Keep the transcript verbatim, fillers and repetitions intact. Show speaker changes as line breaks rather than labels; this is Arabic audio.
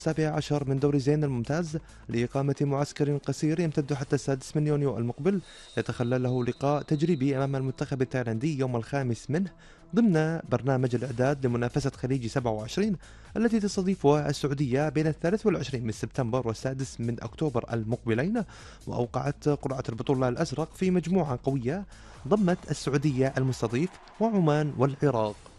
السابع عشر من دوري زين الممتاز لإقامة معسكر قصير يمتد حتى السادس من يونيو المقبل، يتخلله لقاء تجريبي أمام المنتخب التايلاندي يوم الخامس منه ضمن برنامج الإعداد لمنافسة خليج سبعة وعشرين التي تستضيفها السعودية بين الثالث والعشرين من سبتمبر والسادس من أكتوبر المقبلين. وأوقعت قرعة البطولة الأزرق في مجموعة قوية ضمت السعودية المستضيف وعمان والعراق.